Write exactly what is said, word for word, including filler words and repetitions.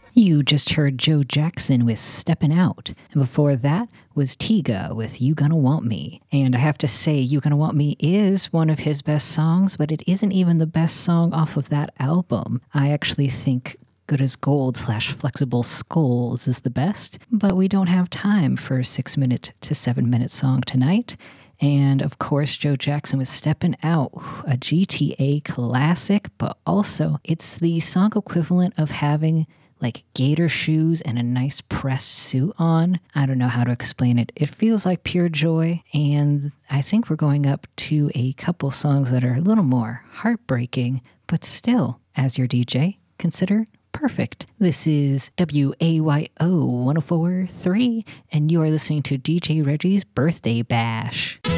You just heard Joe Jackson with Steppin' Out. And before that was Tyga with You Gonna Want Me. And I have to say, You Gonna Want Me is one of his best songs, but it isn't even the best song off of that album. I actually think Good as Gold slash Flexible Skulls is the best, but we don't have time for a six minute to seven minute song tonight. And of course, Joe Jackson was Steppin' Out, a G T A classic, but also it's the song equivalent of having like gator shoes and a nice pressed suit on. I don't know how to explain it. It feels like pure joy, and I think we're going up to a couple songs that are a little more heartbreaking, but still, as your D J, consider perfect. This is W A Y O one oh four point three, and you are listening to D J Reggie's Birthday Bash.